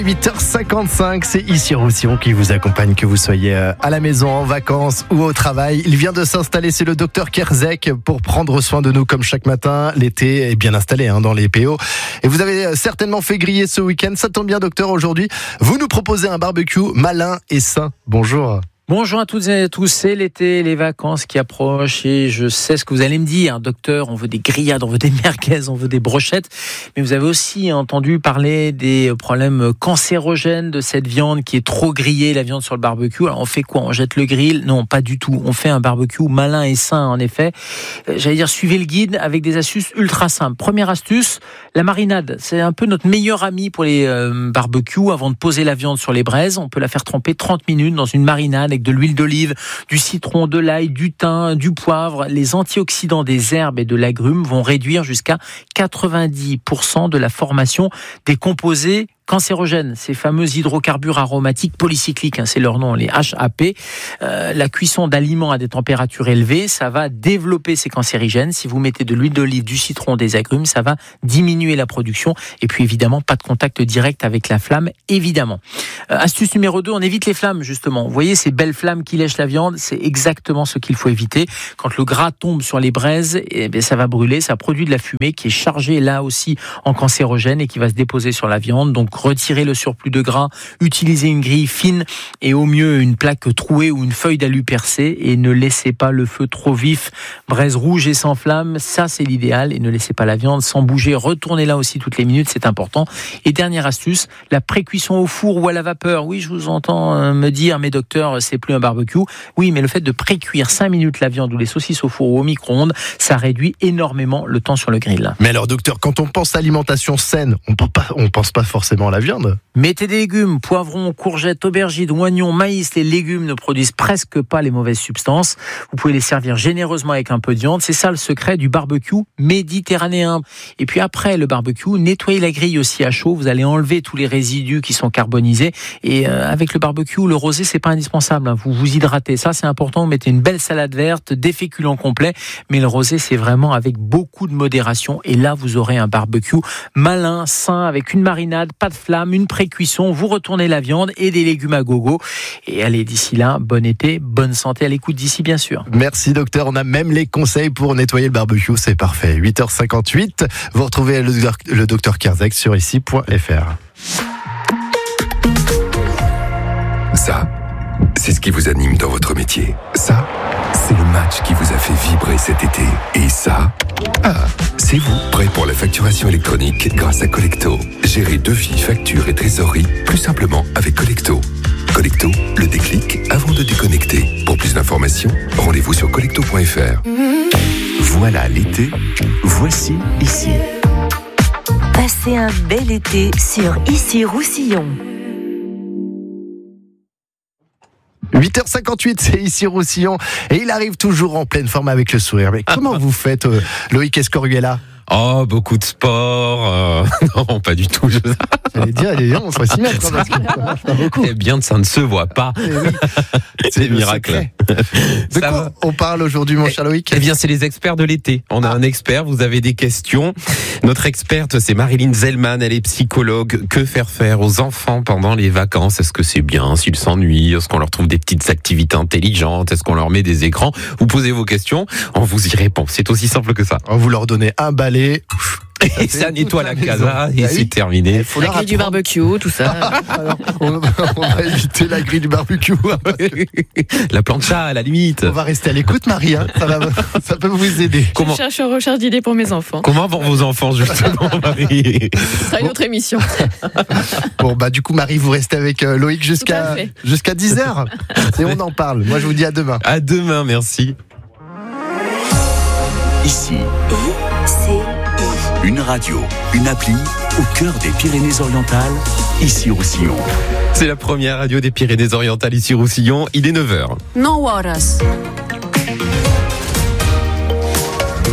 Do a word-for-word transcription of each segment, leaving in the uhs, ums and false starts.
huit heures cinquante-cinq, c'est ici Roussillon qui vous accompagne, que vous soyez à la maison, en vacances ou au travail. Il vient de s'installer, c'est le docteur Kerzek, pour prendre soin de nous comme chaque matin. L'été est bien installé hein, dans les P O. Et vous avez certainement fait griller ce week-end. Ça tombe bien, docteur, aujourd'hui, vous nous proposez un barbecue malin et sain. Bonjour. Bonjour à toutes et à tous, c'est l'été, les vacances qui approchent et je sais ce que vous allez me dire, docteur, on veut des grillades, on veut des merguez, on veut des brochettes, mais vous avez aussi entendu parler des problèmes cancérogènes de cette viande qui est trop grillée, la viande sur le barbecue. Alors on fait quoi? On jette le grill? Non, pas du tout, on fait un barbecue malin et sain en effet. J'allais dire, suivez le guide avec des astuces ultra simples. Première astuce, la marinade, c'est un peu notre meilleur ami pour les euh, barbecues. Avant de poser la viande sur les braises, on peut la faire tremper trente minutes dans une marinade avec de l'huile d'olive, du citron, de l'ail, du thym, du poivre. Les antioxydants des herbes et de l'agrumes vont réduire jusqu'à quatre-vingt-dix pour cent de la formation des composés cancérogènes, ces fameux hydrocarbures aromatiques polycycliques, hein, c'est leur nom, les H A P. Euh, la cuisson d'aliments à des températures élevées, ça va développer ces cancérigènes. Si vous mettez de l'huile d'olive, du citron, des agrumes, ça va diminuer la production. Et puis évidemment, pas de contact direct avec la flamme, évidemment. Euh, astuce numéro deux, on évite les flammes, justement. Vous voyez ces belles flammes qui lèchent la viande, c'est exactement ce qu'il faut éviter. Quand le gras tombe sur les braises, eh bien, ça va brûler, ça produit de la fumée qui est chargée là aussi en cancérogène et qui va se déposer sur la viande. Donc retirez le surplus de gras, utilisez une grille fine et au mieux une plaque trouée ou une feuille d'alu percée et ne laissez pas le feu trop vif. Braise rouge et sans flamme, ça c'est l'idéal, et ne laissez pas la viande sans bouger. Retournez-la aussi toutes les minutes, c'est important. Et dernière astuce, la pré-cuisson au four ou à la vapeur. Oui, je vous entends me dire, mais docteur, c'est plus un barbecue. Oui, mais le fait de pré-cuire cinq minutes la viande ou les saucisses au four ou au micro-ondes, ça réduit énormément le temps sur le grill. Mais alors docteur, quand on pense alimentation saine, on pense pas, on pense pas forcément à la viande. Mettez des légumes, poivrons, courgettes, aubergines, oignons, maïs. Les légumes ne produisent presque pas les mauvaises substances. Vous pouvez les servir généreusement avec un peu de viande. C'est ça le secret du barbecue méditerranéen. Et puis après le barbecue, nettoyez la grille aussi à chaud. Vous allez enlever tous les résidus qui sont carbonisés. Et euh, avec le barbecue, le rosé, c'est pas indispensable. Hein. Vous vous hydratez. Ça, c'est important. Vous mettez une belle salade verte, des féculents complets. Mais le rosé, c'est vraiment avec beaucoup de modération. Et là, vous aurez un barbecue malin, sain, avec une marinade, pas de flamme, une pré-cuisson, vous retournez la viande et des légumes à gogo. Et allez, d'ici là, bon été, bonne santé à l'écoute d'ici, bien sûr. Merci docteur, on a même les conseils pour nettoyer le barbecue, c'est parfait. huit heures cinquante-huit, vous retrouvez le, le docteur Kerzek sur ici point f r. Ça, c'est ce qui vous anime dans votre métier. Ça, c'est le match qui vous a fait vibrer cet été. Et ça, ah, c'est vous, prêt pour la facturation électronique grâce à Collecto. Gérez devis, factures et trésorerie plus simplement avec Collecto. Collecto, le déclic avant de déconnecter. Pour plus d'informations, rendez-vous sur collecto point f r. Voilà l'été, voici ici. Passez un bel été sur Ici Roussillon. huit heures cinquante-huit, c'est ici Roussillon et il arrive toujours en pleine forme avec le sourire. Mais comment vous faites, euh, Loïc Escoriella? Oh, beaucoup de sport. Euh, non, pas du tout. Je... J'allais dire, il est bien, on va s'y mettre. Parce que pas beaucoup. Eh bien, ça ne se voit pas. Eh oui. C'est miracle. De ça quoi va. On parle aujourd'hui, mon cher Loïc? Eh bien, c'est les experts de l'été. On a ah. un expert, vous avez des questions. Notre experte, c'est Marilyn Zellman, elle est psychologue. Que faire faire aux enfants pendant les vacances? Est-ce que c'est bien s'ils s'ennuient? Est-ce qu'on leur trouve des petites activités intelligentes? Est-ce qu'on leur met des écrans? Vous posez vos questions, on vous y répond. C'est aussi simple que ça. On vous leur donnez un balai. Et ça, ça nettoie la casa et bah c'est oui. terminé. La grille du barbecue, tout ça. Alors, on, on va éviter la grille du barbecue. La plancha, à la limite. On va rester à l'écoute, Marie. Hein. Ça, va, ça peut vous aider. Comment... Je cherche en recherche d'idées pour mes enfants. Comment vont vos enfants, justement, Marie? Ce sera une autre émission. Bon, bah, du coup, Marie, vous restez avec euh, Loïc jusqu'à, jusqu'à dix heures. Et on en parle. Moi, je vous dis à demain. À demain, merci. Ici. C'est une radio, une appli au cœur des Pyrénées-Orientales, ici Roussillon. C'est la première radio des Pyrénées-Orientales, ici Roussillon. Il est neuf heures. No horas.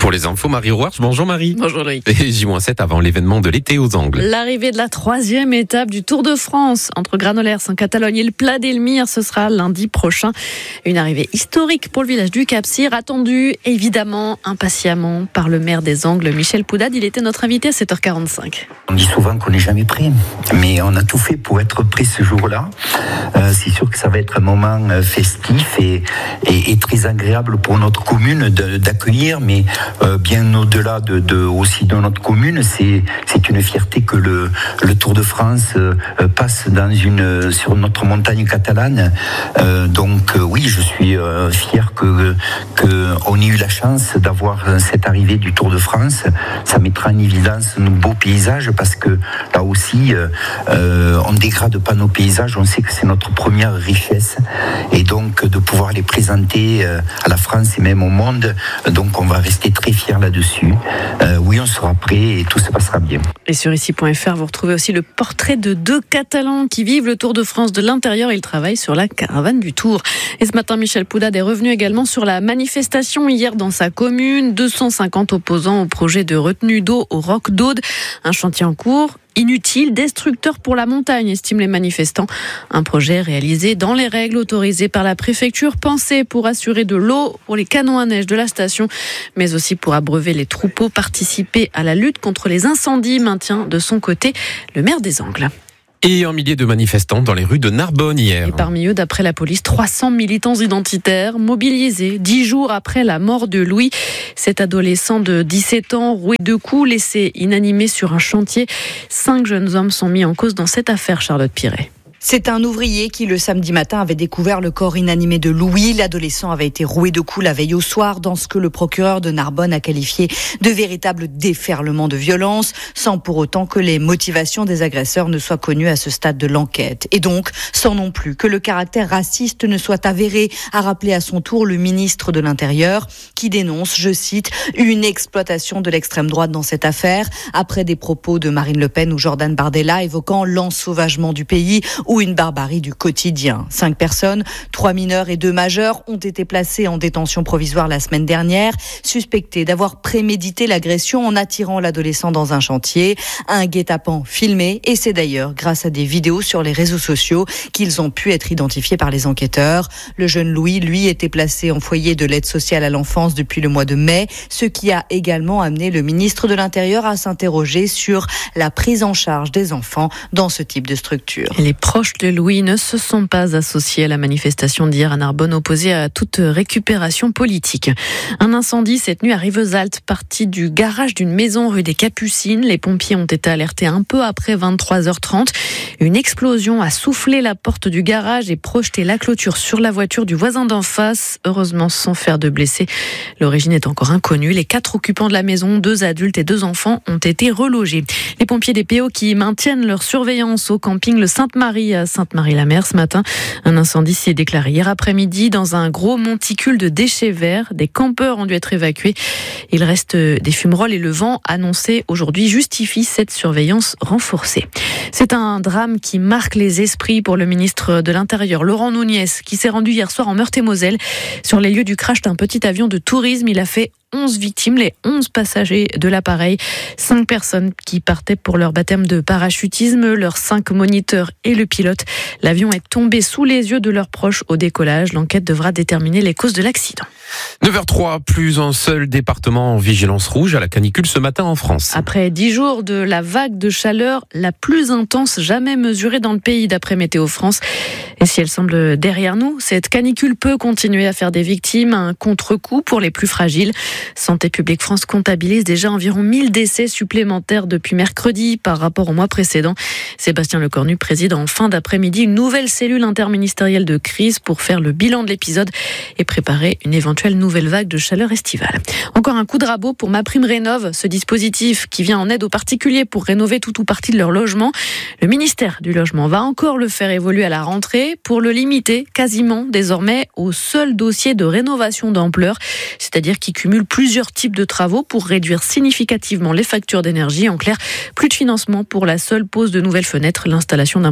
Pour les infos, Marie Rouarche. Bonjour Marie. Bonjour Loïc. Et J sept avant l'événement de l'été aux Angles. L'arrivée de la troisième étape du Tour de France entre Granollers en Catalogne et le Pla d'Elmire, ce sera lundi prochain. Une arrivée historique pour le village du Cap-Cyr, attendue évidemment impatiemment par le maire des Angles, Michel Poudade. Il était notre invité à sept heures quarante-cinq. On dit souvent qu'on n'est jamais prêt, mais on a tout fait pour être prêt ce jour-là. Euh, c'est sûr que ça va être un moment festif et, et, et très agréable pour notre commune de, d'accueillir, mais euh, bien au-delà de, de, aussi de notre commune, c'est, c'est une fierté que le, le Tour de France euh, passe dans une, sur notre montagne catalane. Euh, donc euh, oui, je suis euh, fier que, que on ait eu la chance d'avoir cette arrivée du Tour de France. Ça mettra en évidence nos beaux paysages parce que là aussi, euh, euh, on ne dégrade pas nos paysages. On sait que c'est notre première richesse et donc de pouvoir les présenter euh, à la France et même au monde. Donc on va rester très fiers là-dessus. Euh, oui, on sera prêt et tout se passera bien. Et sur ici point f r, vous retrouvez aussi le portrait de deux Catalans qui vivent le Tour de France de l'intérieur. Ils travaillent sur la caravane du Tour. Et ce matin, Michel Poudade est revenu également sur la manifestation hier dans sa commune. deux cent cinquante opposants au projet de retenue d'eau au Roc d'Aude. Un chantier en cours. Inutile, destructeur pour la montagne, estiment les manifestants. Un projet réalisé dans les règles autorisées par la préfecture, pensé pour assurer de l'eau pour les canons à neige de la station, mais aussi pour abreuver les troupeaux, participer à la lutte contre les incendies, maintient de son côté le maire des Angles. Et un millier de manifestants dans les rues de Narbonne hier. Et parmi eux, d'après la police, trois cents militants identitaires mobilisés dix jours après la mort de Louis. Cet adolescent de dix-sept ans, roué de coups, laissé inanimé sur un chantier. Cinq jeunes hommes sont mis en cause dans cette affaire, Charlotte Piret. C'est un ouvrier qui, le samedi matin, avait découvert le corps inanimé de Louis. L'adolescent avait été roué de coups la veille au soir dans ce que le procureur de Narbonne a qualifié de véritable déferlement de violence, sans pour autant que les motivations des agresseurs ne soient connues à ce stade de l'enquête. Et donc, sans non plus que le caractère raciste ne soit avéré, a rappelé à son tour le ministre de l'Intérieur, qui dénonce, je cite, une exploitation de l'extrême droite dans cette affaire, après des propos de Marine Le Pen ou Jordan Bardella évoquant l'ensauvagement du pays, ou une barbarie du quotidien. Cinq personnes, trois mineurs et deux majeurs, ont été placés en détention provisoire la semaine dernière, suspectés d'avoir prémédité l'agression en attirant l'adolescent dans un chantier. Un guet-apens filmé, et c'est d'ailleurs grâce à des vidéos sur les réseaux sociaux qu'ils ont pu être identifiés par les enquêteurs. Le jeune Louis, lui, était placé en foyer de l'aide sociale à l'enfance depuis le mois de mai, ce qui a également amené le ministre de l'Intérieur à s'interroger sur la prise en charge des enfants dans ce type de structure. Les proches de Louis ne se sont pas associés à la manifestation d'hier à Narbonne, opposée à toute récupération politique. Un incendie cette nuit à Rivesaltes, parti du garage d'une maison rue des Capucines. Les pompiers ont été alertés un peu après vingt-trois heures trente. Une explosion a soufflé la porte du garage et projeté la clôture sur la voiture du voisin d'en face, heureusement sans faire de blessés. L'origine est encore inconnue. Les quatre occupants de la maison, deux adultes et deux enfants, ont été relogés. Les pompiers des P O qui maintiennent leur surveillance au camping Le Sainte-Marie à Sainte-Marie-la-Mer ce matin. Un incendie s'y est déclaré hier après-midi dans un gros monticule de déchets verts. Des campeurs ont dû être évacués. Il reste des fumerolles et le vent annoncé aujourd'hui justifie cette surveillance renforcée. C'est un drame qui marque les esprits pour le ministre de l'Intérieur, Laurent Nunez, qui s'est rendu hier soir en Meurthe-et-Moselle sur les lieux du crash d'un petit avion de tourisme. Il a fait onze victimes, les onze passagers de l'appareil. Cinq personnes qui partaient pour leur baptême de parachutisme, leurs cinq moniteurs et le pilote. L'avion est tombé sous les yeux de leurs proches au décollage. L'enquête devra déterminer les causes de l'accident. neuf heures zéro trois, plus un seul département en vigilance rouge à la canicule ce matin en France. Après dix jours de la vague de chaleur la plus intense jamais mesurée dans le pays d'après Météo France. Et si elle semble derrière nous, cette canicule peut continuer à faire des victimes, un contre-coup pour les plus fragiles. Santé publique France comptabilise déjà environ mille décès supplémentaires depuis mercredi par rapport au mois précédent. Sébastien Lecornu préside en fin d'après-midi une nouvelle cellule interministérielle de crise pour faire le bilan de l'épisode et préparer une éventuelle nouvelle vague de chaleur estivale. Encore un coup de rabot pour MaPrimeRénov', ce dispositif qui vient en aide aux particuliers pour rénover tout ou partie de leur logement. Le ministère du Logement va encore le faire évoluer à la rentrée pour le limiter quasiment désormais au seul dossier de rénovation d'ampleur, c'est-à-dire qui cumule plusieurs types de travaux pour réduire significativement les factures d'énergie. En clair, plus de financement pour la seule pose de nouvelles fenêtres, l'installation d'un poêle à bois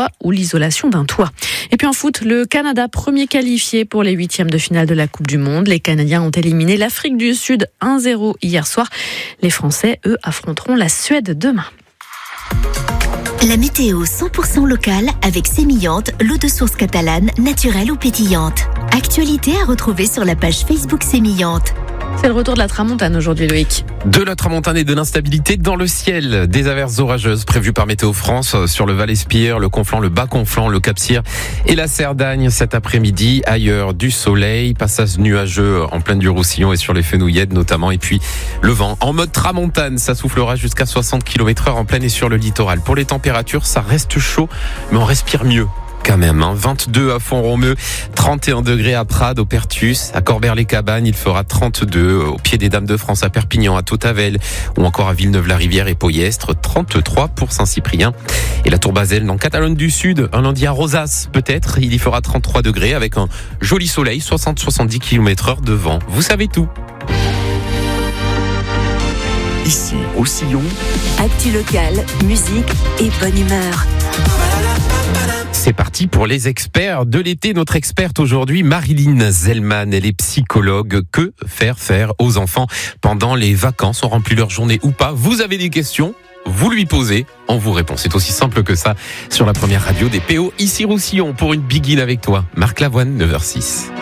d'emploi ou l'isolation d'un toit. Et puis en foot, le Canada premier qualifié pour les huitièmes de finale de la Coupe du Monde. Les Canadiens ont éliminé l'Afrique du Sud un zéro hier soir. Les Français, eux, affronteront la Suède demain. La météo cent pour cent locale avec Sémillante, l'eau de source catalane, naturelle ou pétillante. Actualité à retrouver sur la page Facebook Sémillante. C'est le retour de la tramontane aujourd'hui, Loïc. De la tramontane et de l'instabilité dans le ciel. Des averses orageuses prévues par Météo France sur le Val-Espire, le Conflent, le Bas-Conflent, le Cap-Cyr et la Cerdagne cet après-midi. Ailleurs, du soleil, passage nuageux en plaine du Roussillon et sur les Fenouillèdes notamment. Et puis le vent en mode tramontane, ça soufflera jusqu'à soixante kilomètres heure en plaine et sur le littoral. Pour les températures, ça reste chaud, mais on respire mieux. Quand même, hein. vingt-deux à Font-Romeu, trente et un degrés à Prades, au Pertus, à Corbère-les-Cabanes, il fera trente-deux, au pied des Dames de France à Perpignan, à Tautavel, ou encore à Villeneuve-la-Rivière et Poyestre, trente-trois pour Saint-Cyprien. Et la Tourbazel dans Catalogne du Sud, un lundi à Rosas peut-être, il y fera trente-trois degrés avec un joli soleil, soixante à soixante-dix kilomètres heure de vent. Vous savez tout. Ici, au Sillon, Actu locale, musique et bonne humeur. C'est parti pour les experts de l'été. Notre experte aujourd'hui, Marilyn Zellman, elle est psychologue. Que faire faire aux enfants pendant les vacances? On remplit leur journée ou pas? Vous avez des questions? Vous lui posez, on vous répond. C'est aussi simple que ça sur la première radio des P O, ici Roussillon, pour une Big In avec toi. Marc Lavoine, neuf heures six.